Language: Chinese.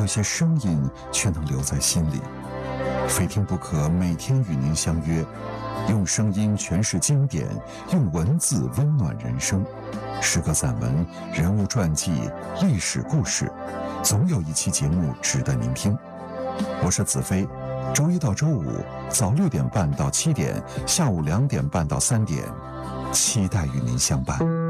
有些声音却能留在心里。非听不可，每天与您相约，用声音诠释经典，用文字温暖人生。诗歌散文、人物传记、历史故事，总有一期节目值得您听。我是子飞，周一到周五早6点半到7点，下午2点半到3点，期待与您相伴。